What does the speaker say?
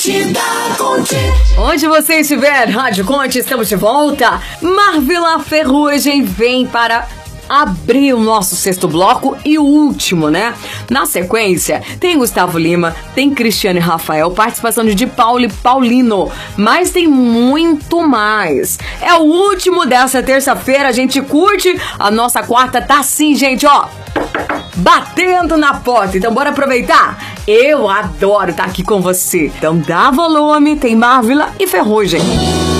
Onde você estiver, Rádio Conte, estamos de volta. Marvila Ferrugem vem para abrir o nosso sexto bloco e o último, né? Na sequência, tem Gustavo Lima, tem Cristiane Rafael, participação de Paula e Paulino, mas tem muito mais. É o último dessa terça-feira, a gente curte, a nossa quarta tá assim, gente, ó, batendo na porta. Então bora aproveitar? Eu adoro estar aqui com você. Então dá volume, tem Marvila e Ferrugem.